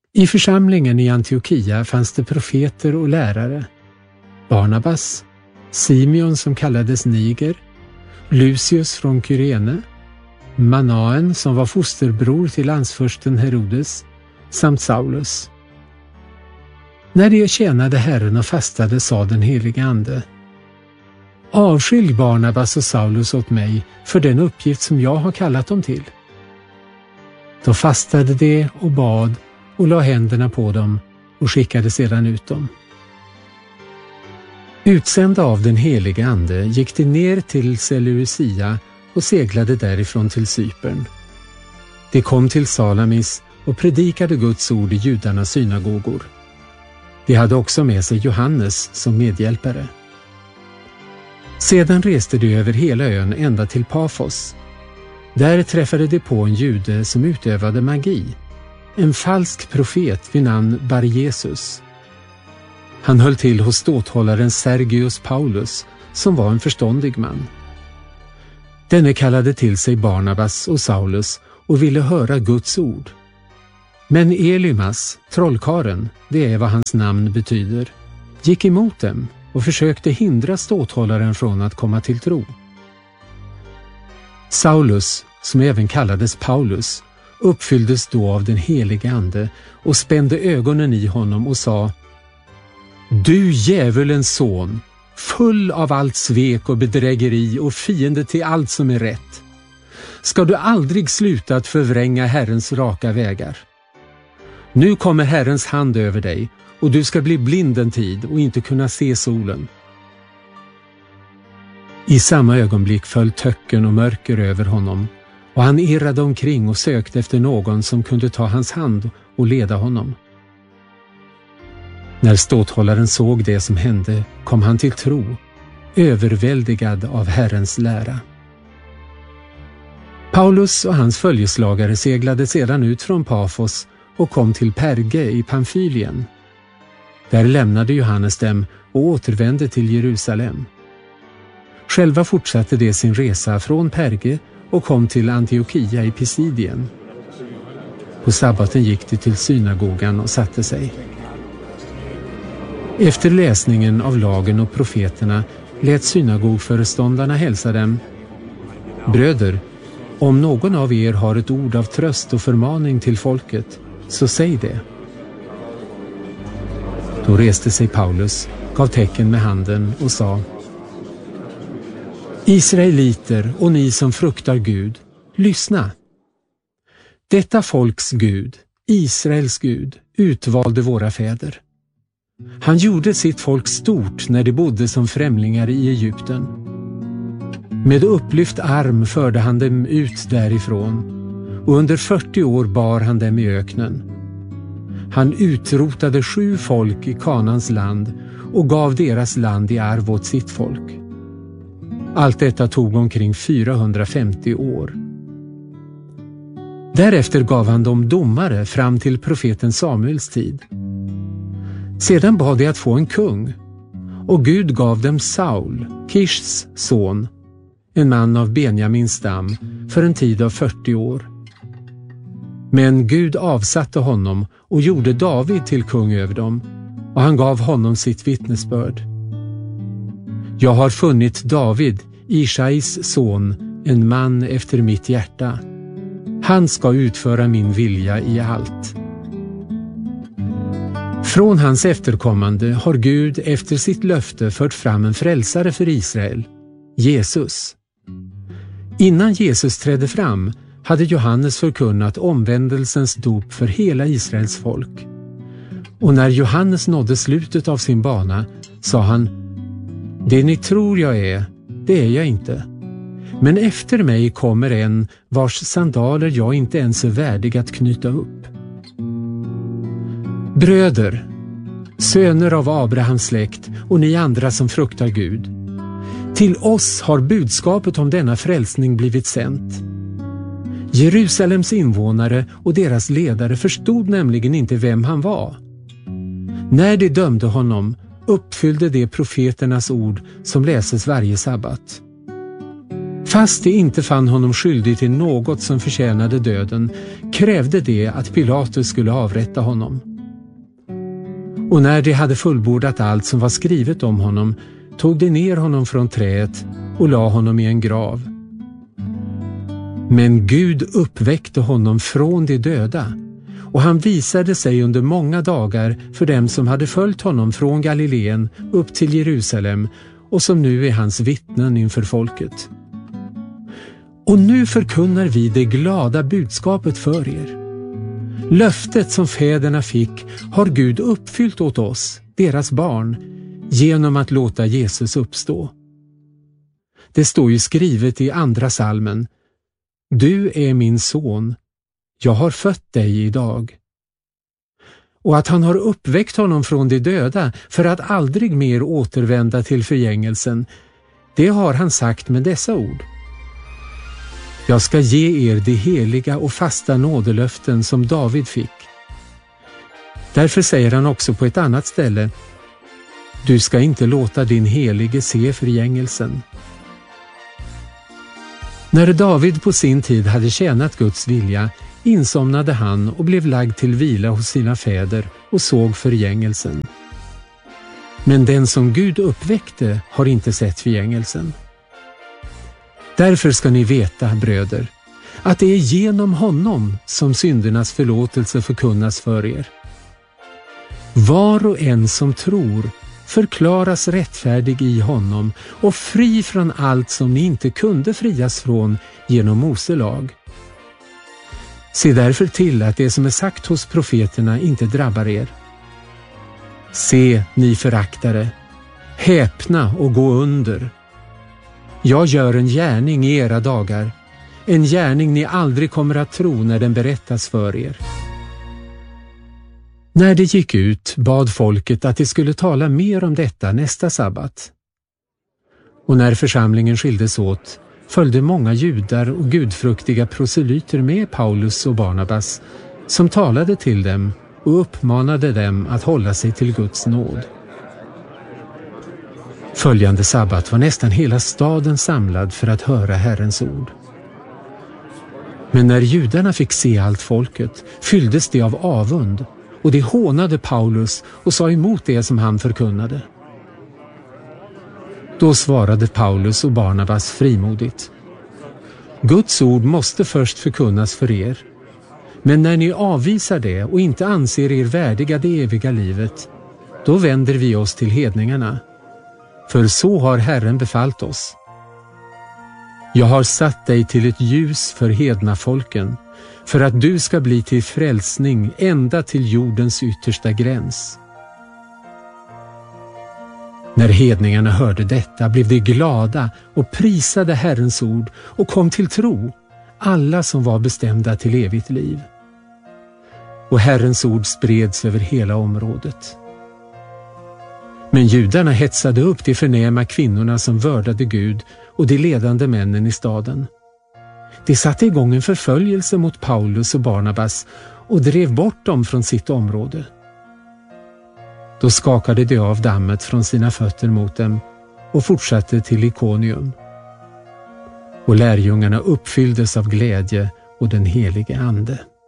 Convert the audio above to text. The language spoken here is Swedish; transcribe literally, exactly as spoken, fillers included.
I församlingen i Antiokia fanns det profeter och lärare. Barnabas, Simeon som kallades Niger, Lucius från Kyrene, Manaen som var fosterbror till landsförsten Herodes, samt Saulus. När de tjänade Herren och fastade sa den helige ande: avskilj Barnabas och Saulus åt mig för den uppgift som jag har kallat dem till. Då fastade de och bad och la händerna på dem och skickade sedan ut dem. Utsända av den helige ande gick de ner till Seleucia och seglade därifrån till Cypern. De kom till Salamis och predikade Guds ord i judarnas synagogor. De hade också med sig Johannes som medhjälpare. Sedan reste de över hela ön ända till Pafos. Där träffade de på en jude som utövade magi, en falsk profet vid namn Bar-Jesus. Han höll till hos ståthållaren Sergius Paulus, som var en förståndig man. Denne kallade till sig Barnabas och Saulus och ville höra Guds ord. Men Elymas, trollkaren, det är vad hans namn betyder, gick emot dem och försökte hindra ståthållaren från att komma till tro. Saulus, som även kallades Paulus, uppfylldes då av den helige ande och spände ögonen i honom och sa: du djävulens son, full av allt svek och bedrägeri och fiende till allt som är rätt. Ska du aldrig sluta att förvränga Herrens raka vägar? Nu kommer Herrens hand över dig och du ska bli blind en tid och inte kunna se solen. I samma ögonblick föll töcken och mörker över honom och han irrade omkring och sökte efter någon som kunde ta hans hand och leda honom. När ståthållaren såg det som hände kom han till tro, överväldigad av Herrens lära. Paulus och hans följeslagare seglade sedan ut från Pafos och kom till Perge i Pamfylien. Där lämnade Johannes dem och återvände till Jerusalem. Själva fortsatte de sin resa från Perge och kom till Antiokia i Pisidien. På sabbaten gick de till synagogan och satte sig. Efter läsningen av lagen och profeterna lät synagogföreståndarna hälsa dem: bröder, om någon av er har ett ord av tröst och förmaning till folket, så säg det. Då reste sig Paulus, gav tecken med handen och sa: Israeliter och ni som fruktar Gud, lyssna. Detta folks Gud, Israels Gud, utvalde våra fäder. Han gjorde sitt folk stort när de bodde som främlingar i Egypten. Med upplyft arm förde han dem ut därifrån och under fyrtio år bar han dem i öknen. Han utrotade sju folk i Kanans land och gav deras land i arv åt sitt folk. Allt detta tog omkring fyrahundrafemtio år. Därefter gav han dem domare fram till profeten Samuels tid. Sedan bad de att få en kung, och Gud gav dem Saul, Kishs son, en man av Benjamins stam, för en tid av fyrtio år. Men Gud avsatte honom och gjorde David till kung över dem, och han gav honom sitt vittnesbörd. Jag har funnit David, Ishais son, en man efter mitt hjärta. Han ska utföra min vilja i allt. Från hans efterkommande har Gud efter sitt löfte fört fram en frälsare för Israel, Jesus. Innan Jesus trädde fram hade Johannes förkunnat omvändelsens dop för hela Israels folk. Och när Johannes nådde slutet av sin bana sa han: Det ni tror jag är, det är jag inte. Men efter mig kommer en vars sandaler jag inte ens är värdig att knyta upp. Bröder, söner av Abrahams släkt och ni andra som fruktar Gud, till oss har budskapet om denna frälsning blivit sänt. Jerusalems invånare och deras ledare förstod nämligen inte vem han var. När de dömde honom uppfyllde de profeternas ord som läses varje sabbat. Fast de inte fann honom skyldig till något som förtjänade döden, krävde de att Pilatus skulle avrätta honom. Och när de hade fullbordat allt som var skrivet om honom, tog de ner honom från träet och la honom i en grav. Men Gud uppväckte honom från de döda, och han visade sig under många dagar för dem som hade följt honom från Galileen upp till Jerusalem och som nu är hans vittnen inför folket. Och nu förkunnar vi det glada budskapet för er. Löftet som fäderna fick har Gud uppfyllt åt oss, deras barn, genom att låta Jesus uppstå. Det står ju skrivet i andra salmen: Du är min son, jag har fött dig idag. Och att han har uppväckt honom från de döda för att aldrig mer återvända till förgängelsen, det har han sagt med dessa ord: Jag ska ge er de heliga och fasta nådelöften som David fick. Därför säger han också på ett annat ställe: Du ska inte låta din helige se förgängelsen. När David på sin tid hade tjänat Guds vilja, insomnade han och blev lagd till vila hos sina fäder och såg förgängelsen. Men den som Gud uppväckte har inte sett förgängelsen. Därför ska ni veta, bröder, att det är genom honom som syndernas förlåtelse förkunnas för er. Var och en som tror förklaras rättfärdig i honom och fri från allt som ni inte kunde frias från genom Mose lag. Se därför till att det som är sagt hos profeterna inte drabbar er. Se, ni föraktare, häpna och gå under. Jag gör en gärning i era dagar, en gärning ni aldrig kommer att tro när den berättas för er. När det gick ut bad folket att de skulle tala mer om detta nästa sabbat. Och när församlingen skildes åt följde många judar och gudfruktiga proselyter med Paulus och Barnabas, som talade till dem och uppmanade dem att hålla sig till Guds nåd. Följande sabbat var nästan hela staden samlad för att höra Herrens ord. Men när judarna fick se allt folket fylldes de av avund, och de hånade Paulus och sa emot det som han förkunnade. Då svarade Paulus och Barnabas frimodigt: Guds ord måste först förkunnas för er, men när ni avvisar det och inte anser er värdiga det eviga livet, då vänder vi oss till hedningarna, för så har Herren befallt oss. Jag har satt dig till ett ljus för hedna folken, för att du ska bli till frälsning ända till jordens yttersta gräns. När hedningarna hörde detta blev de glada och prisade Herrens ord och kom till tro, alla som var bestämda till evigt liv. Och Herrens ord spreds över hela området. Men judarna hetsade upp de förnäma kvinnorna som vördade Gud och de ledande männen i staden. De satte igång en förföljelse mot Paulus och Barnabas och drev bort dem från sitt område. Då skakade de av dammet från sina fötter mot dem och fortsatte till Ikonium. Och lärjungarna uppfylldes av glädje och den helige ande.